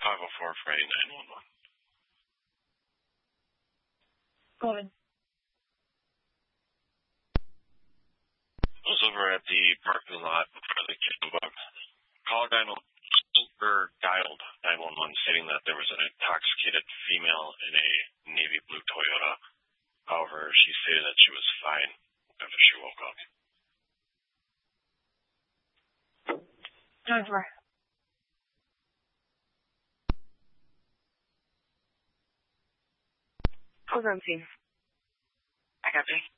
504 Friday 911. Go ahead. I was over at the parking lot in front of the Kitchen Book. Caller dialed 911 stating that there was an intoxicated female in a navy blue Toyota. However, she stated that she was fine after she woke up. 9-4. Program team. I copy.